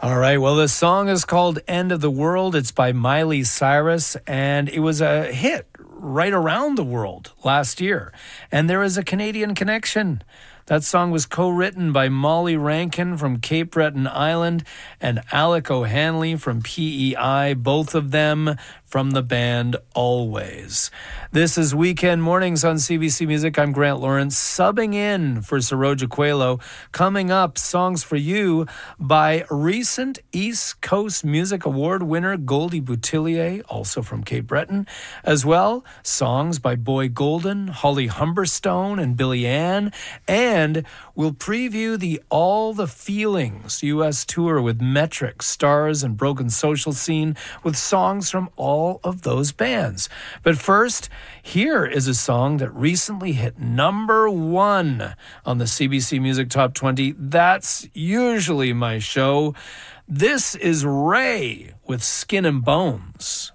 All right, well, this song is called End of the World. It's by Miley Cyrus, and it was a hit right around the world last year. And there is a Canadian connection. That song was co-written by Molly Rankin from Cape Breton Island and Alec O'Hanley from PEI, both of them from the band Always. This is Weekend Mornings on CBC Music. I'm Grant Lawrence, subbing in for Saroja Coelho. Coming up, songs for you by recent East Coast Music Award winner Goldie Boutillier, also from Cape Breton. As well, songs by Boy Golden, Holly Humberstone, and Billy Ann. And we'll preview the All the Feelings U.S. tour with Metric, Stars, and Broken Social Scene with songs from all of those bands. But first, here is a song that recently hit number 1 on the CBC Music Top 20. That's usually my show. This is Ray with Skin and Bones.